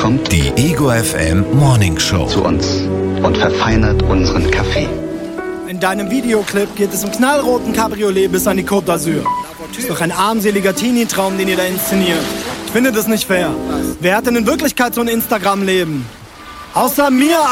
kommt Die Ego FM Morning Show. zu uns und verfeinert unseren Kaffee. In deinem Videoclip geht es im knallroten Cabriolet bis an die Côte d'Azur. Ist doch ein armseliger Teenie-Traum, den ihr da inszeniert. Ich finde das nicht fair. Wer hat denn in Wirklichkeit so ein Instagram-Leben? Außer mir!